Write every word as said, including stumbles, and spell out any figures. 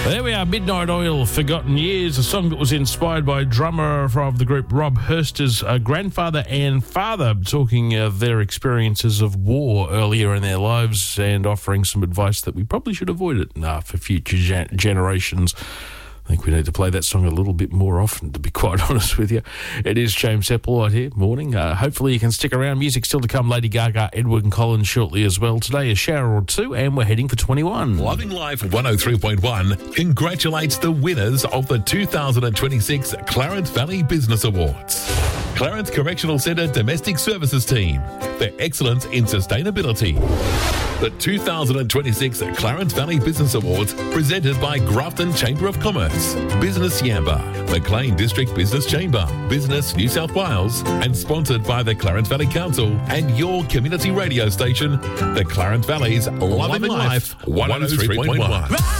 There we are, Midnight Oil, Forgotten Years, a song that was inspired by drummer of the group Rob Hurster's uh, grandfather and father, talking of their experiences of war earlier in their lives and offering some advice that we probably should avoid it uh, for future gen- generations. I think we need to play that song a little bit more often, to be quite honest with you. It is James Epplewhite here, morning. Uh, hopefully you can stick around. Music still to come. Lady Gaga, Edward and Collins shortly as well. Today a shower or two, and we're heading for twenty-one. Loving Life one oh three point one congratulates the winners of the two thousand twenty-six Clarence Valley Business Awards. Clarence Correctional Centre Domestic Services Team for excellence in sustainability. The two thousand twenty-six Clarence Valley Business Awards presented by Grafton Chamber of Commerce, Business Yamba, Maclean District Business Chamber, Business New South Wales, and sponsored by the Clarence Valley Council and your community radio station, the Clarence Valley's Loving Life one oh three point one.